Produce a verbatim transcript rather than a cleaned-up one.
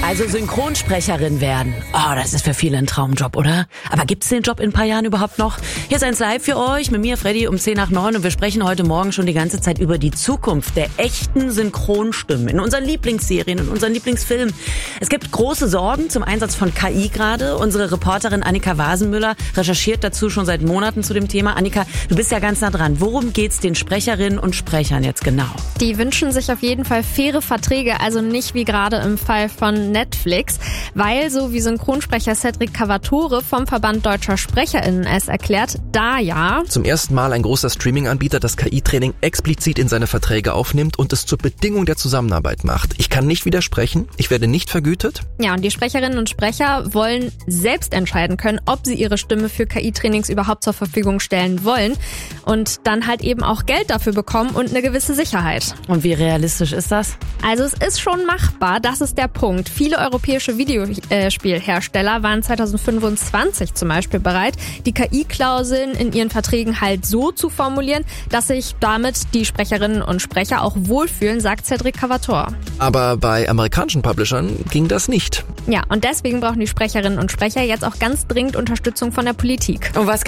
Also Synchronsprecherin werden. Oh, das ist für viele ein Traumjob, oder? Aber gibt's den Job in ein paar Jahren überhaupt noch? Hier ist eins live für euch, mit mir, Freddy, um zehn nach neun und wir sprechen heute Morgen schon die ganze Zeit über die Zukunft der echten Synchronstimmen in unseren Lieblingsserien, in unseren Lieblingsfilmen. Es gibt große Sorgen zum Einsatz von K I gerade. Unsere Reporterin Annika Wasenmüller recherchiert dazu schon seit Monaten zu dem Thema. Annika, du bist ja ganz nah dran. Worum geht's den Sprecherinnen und Sprechern jetzt genau? Die wünschen sich auf jeden Fall faire Verträge, also nicht wie gerade im Fall von Netflix, weil, so wie Synchronsprecher Cedric Cavatore vom Verband Deutscher SprecherInnen es erklärt, da ja zum ersten Mal ein großer Streaming-Anbieter das K I-Training explizit in seine Verträge aufnimmt und es zur Bedingung der Zusammenarbeit macht. Ich kann nicht widersprechen, ich werde nicht vergütet. Ja, und die Sprecherinnen und Sprecher wollen selbst entscheiden können, ob sie ihre Stimme für K I-Trainings überhaupt zur Verfügung stellen wollen und dann halt eben auch Geld dafür bekommen und eine gewisse Sicherheit. Und wie realistisch ist das? Also es ist schon machbar, das ist der Punkt. Viele europäische Videospielhersteller waren zwanzig fünfundzwanzig zum Beispiel bereit, die K I-Klauseln in ihren Verträgen halt so zu formulieren, dass sich damit die Sprecherinnen und Sprecher auch wohlfühlen, sagt Cedric Cavatore. Aber bei amerikanischen Publishern ging das nicht. Ja, und deswegen brauchen die Sprecherinnen und Sprecher jetzt auch ganz dringend Unterstützung von der Politik. Und was